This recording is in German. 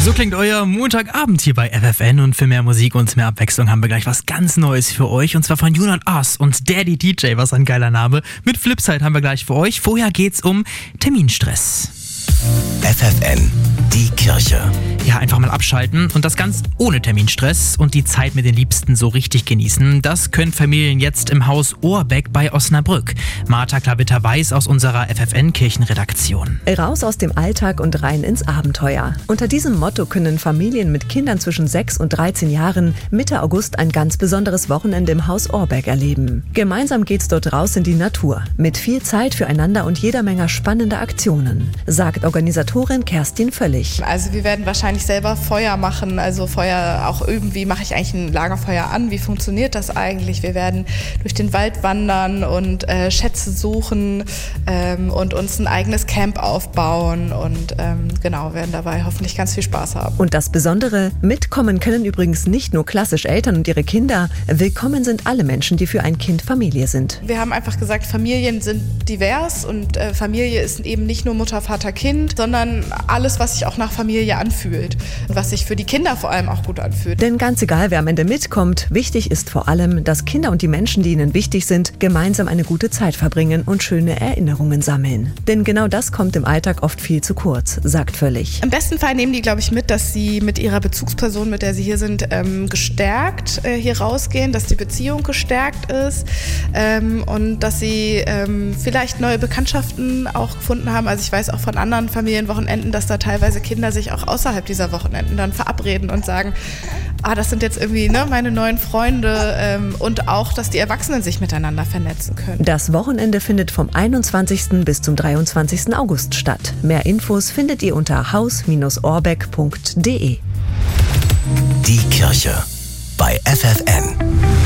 So klingt euer Montagabend hier bei FFN und für mehr Musik und mehr Abwechslung haben wir gleich was ganz Neues für euch und zwar von You Not Us und Daddy DJ, was ein geiler Name. Mit Flipside haben wir gleich für euch. Vorher geht's um Terminstress. FFN, die Kirche. Ja, einfach mal abschalten und das ganz ohne Terminstress und die Zeit mit den Liebsten so richtig genießen. Das können Familien jetzt im Haus Ohrbeck bei Osnabrück. Martha Klavitter-Weiß aus unserer FFN-Kirchenredaktion. Raus aus dem Alltag und rein ins Abenteuer. Unter diesem Motto können Familien mit Kindern zwischen 6 und 13 Jahren Mitte August ein ganz besonderes Wochenende im Haus Ohrbeck erleben. Gemeinsam geht's dort raus in die Natur. Mit viel Zeit füreinander und jeder Menge spannender Aktionen, sagt Organisatorin Kerstin Völlig. Also wir werden wahrscheinlich selber Feuer machen, also Feuer auch üben, wie mache ich eigentlich ein Lagerfeuer an, wie funktioniert das eigentlich? Wir werden durch den Wald wandern und Schätze suchen und uns ein eigenes Camp aufbauen und werden dabei hoffentlich ganz viel Spaß haben. Und das Besondere, mitkommen können übrigens nicht nur klassisch Eltern und ihre Kinder, willkommen sind alle Menschen, die für ein Kind Familie sind. Wir haben einfach gesagt, Familien sind divers und Familie ist eben nicht nur Mutter, Vater, Kind, sondern alles, was sich auch nach Familie anfühlt und was sich für die Kinder vor allem auch gut anfühlt. Denn ganz egal, wer am Ende mitkommt, wichtig ist vor allem, dass Kinder und die Menschen, die ihnen wichtig sind, gemeinsam eine gute Zeit verbringen und schöne Erinnerungen sammeln. Denn genau das kommt im Alltag oft viel zu kurz, sagt Völlig. Im besten Fall nehmen die, glaube ich, mit, dass sie mit ihrer Bezugsperson, mit der sie hier sind, gestärkt hier rausgehen, dass die Beziehung gestärkt ist und dass sie vielleicht neue Bekanntschaften auch gefunden haben. Also ich weiß auch von anderen Familienwochenenden, dass da teilweise Kinder sich auch außerhalb dieser Wochenenden dann verabreden und sagen, das sind jetzt irgendwie meine neuen Freunde und auch, dass die Erwachsenen sich miteinander vernetzen können. Das Wochenende findet vom 21. bis zum 23. August statt. Mehr Infos findet ihr unter haus-orbeck.de. Die Kirche bei FFN.